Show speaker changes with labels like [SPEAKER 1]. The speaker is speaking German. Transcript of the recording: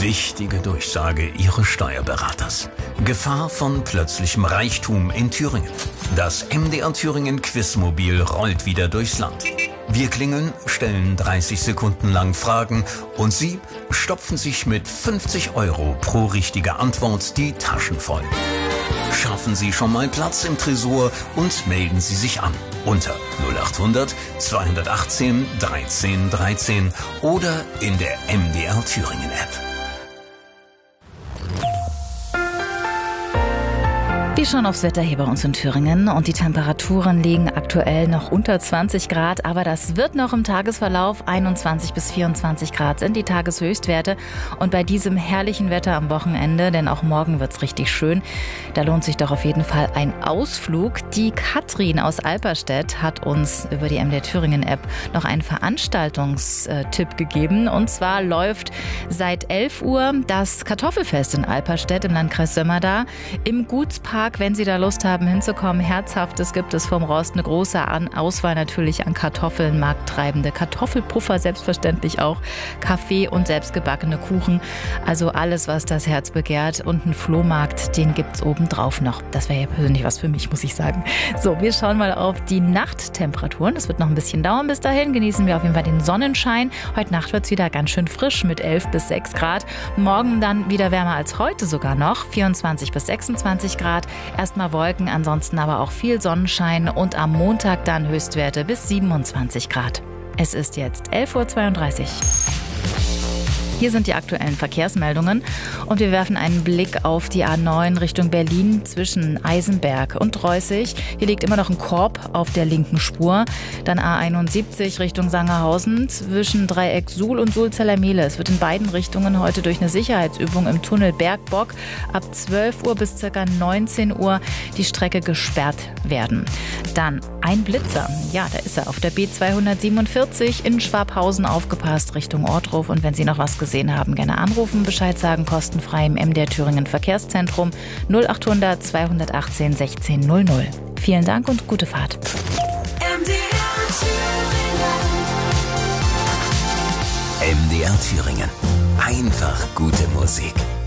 [SPEAKER 1] Wichtige Durchsage Ihres Steuerberaters. Gefahr von plötzlichem Reichtum in Thüringen. Das MDR Thüringen Quizmobil rollt wieder durchs Land. Wir klingeln, stellen 30 Sekunden lang Fragen und Sie stopfen sich mit 50 € pro richtige Antwort die Taschen voll. Schaffen Sie schon mal Platz im Tresor und melden Sie sich an unter 0800 218 13 13 oder in der MDR Thüringen App.
[SPEAKER 2] Wir schauen aufs Wetter hier bei uns in Thüringen und die Temperaturen liegen aktuell noch unter 20 Grad, aber das wird noch im Tagesverlauf. 21 bis 24 Grad sind die Tageshöchstwerte und bei diesem herrlichen Wetter am Wochenende, denn auch morgen wird's richtig schön, da lohnt sich doch auf jeden Fall ein Ausflug. Die Katrin aus Alperstedt hat uns über die MDR Thüringen App noch einen Veranstaltungstipp gegeben und zwar läuft seit 11 Uhr das Kartoffelfest in Alperstedt im Landkreis Sömmerda im Gutspark. Wenn Sie da Lust haben hinzukommen, Herzhaftes gibt es vom Rost, eine große Auswahl natürlich an Kartoffeln, markttreibende Kartoffelpuffer selbstverständlich auch, Kaffee und selbstgebackene Kuchen, also alles, was das Herz begehrt und ein Flohmarkt, den gibt's obendrauf noch. Das wäre ja persönlich was für mich, muss ich sagen. So, wir schauen mal auf die Nachttemperaturen. Das wird noch ein bisschen dauern bis dahin. Genießen wir auf jeden Fall den Sonnenschein. Heute Nacht wird's wieder ganz schön frisch mit 11 bis 6 Grad. Morgen dann wieder wärmer als heute sogar noch, 24 bis 26 Grad. Erstmal Wolken, ansonsten aber auch viel Sonnenschein und am Montag dann Höchstwerte bis 27 Grad. Es ist jetzt 11.32 Uhr. Hier sind die aktuellen Verkehrsmeldungen und wir werfen einen Blick auf die A9 Richtung Berlin zwischen Eisenberg und Reußig. Hier liegt immer noch ein Korb auf der linken Spur. Dann A71 Richtung Sangerhausen zwischen Dreieck Suhl und Sulzellermehle. Es wird in beiden Richtungen heute durch eine Sicherheitsübung im Tunnel Bergbock ab 12 Uhr bis ca. 19 Uhr die Strecke gesperrt werden. Dann ein Blitzer. Ja, da ist er auf der B247 in Schwabhausen aufgepasst Richtung Ortruf. Und wenn Sie noch was gesehen haben, gerne anrufen, Bescheid sagen, kostenfrei im MDR Thüringen Verkehrszentrum 0800 218 1600. Vielen Dank und gute Fahrt.
[SPEAKER 1] MDR Thüringen. Einfach gute Musik.